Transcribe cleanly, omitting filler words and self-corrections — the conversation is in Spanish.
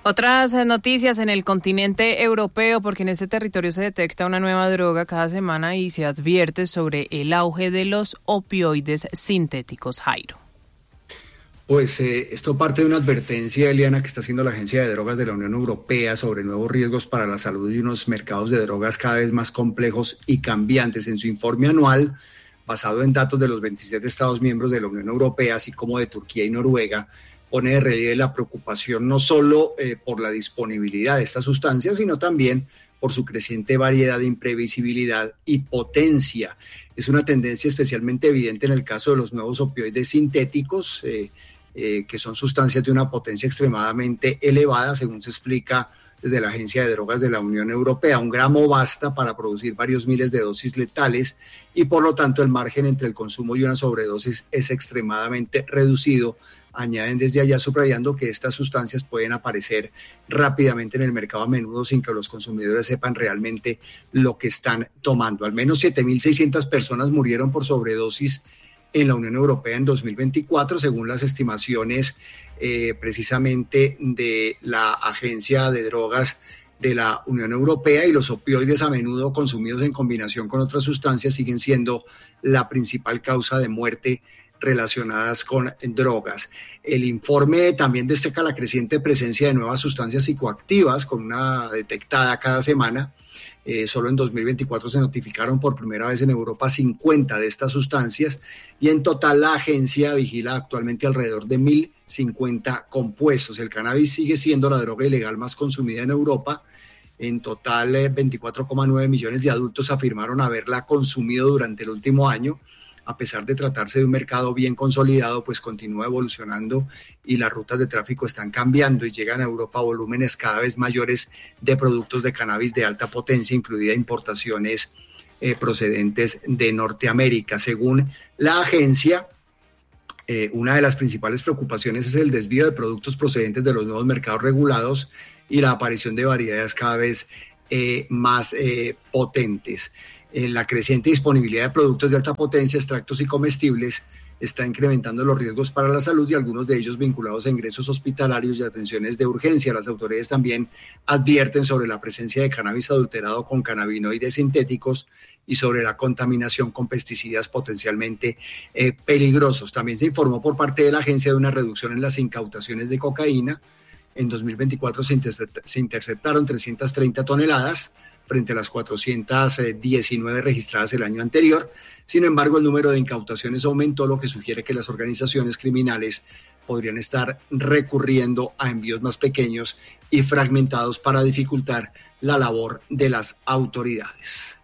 Otras noticias en el continente europeo, porque en este territorio se detecta una nueva droga cada semana y se advierte sobre el auge de los opioides sintéticos. Jairo. Pues esto parte de una advertencia, Eliana, que está haciendo la Agencia de Drogas de la Unión Europea sobre nuevos riesgos para la salud y unos mercados de drogas cada vez más complejos y cambiantes. En su informe anual, basado en datos de los 27 Estados miembros de la Unión Europea, así como de Turquía y Noruega, pone de relieve la preocupación no solo por la disponibilidad de estas sustancias, sino también por su creciente variedad, imprevisibilidad y potencia. Es una tendencia especialmente evidente en el caso de los nuevos opioides sintéticos, que son sustancias de una potencia extremadamente elevada, según se explica desde la Agencia de Drogas de la Unión Europea. 1 gramo basta para producir varios miles de dosis letales y por lo tanto el margen entre el consumo y una sobredosis es extremadamente reducido. Añaden desde allá subrayando que estas sustancias pueden aparecer rápidamente en el mercado a menudo sin que los consumidores sepan realmente lo que están tomando. Al menos 7.600 personas murieron por sobredosis en la Unión Europea en 2024, según las estimaciones precisamente de la Agencia de Drogas de la Unión Europea, y los opioides, a menudo consumidos en combinación con otras sustancias, siguen siendo la principal causa de muerte relacionadas con drogas. El informe también destaca la creciente presencia de nuevas sustancias psicoactivas, con una detectada cada semana. Solo en 2024 se notificaron por primera vez en Europa 50 de estas sustancias y en total la agencia vigila actualmente alrededor de 1.050 compuestos. El cannabis sigue siendo la droga ilegal más consumida en Europa. En total, 24,9 millones de adultos afirmaron haberla consumido durante el último año. A pesar de tratarse de un mercado bien consolidado, pues continúa evolucionando y las rutas de tráfico están cambiando y llegan a Europa volúmenes cada vez mayores de productos de cannabis de alta potencia, incluida importaciones procedentes de Norteamérica. Según la agencia, una de las principales preocupaciones es el desvío de productos procedentes de los nuevos mercados regulados y la aparición de variedades cada vez más potentes. La creciente disponibilidad de productos de alta potencia, extractos y comestibles está incrementando los riesgos para la salud y algunos de ellos vinculados a ingresos hospitalarios y atenciones de urgencia. Las autoridades también advierten sobre la presencia de cannabis adulterado con cannabinoides sintéticos y sobre la contaminación con pesticidas potencialmente peligrosos. También se informó por parte de la agencia de una reducción en las incautaciones de cocaína. En 2024 se interceptaron 330 toneladas frente a las 419 registradas el año anterior. Sin embargo, el número de incautaciones aumentó, lo que sugiere que las organizaciones criminales podrían estar recurriendo a envíos más pequeños y fragmentados para dificultar la labor de las autoridades.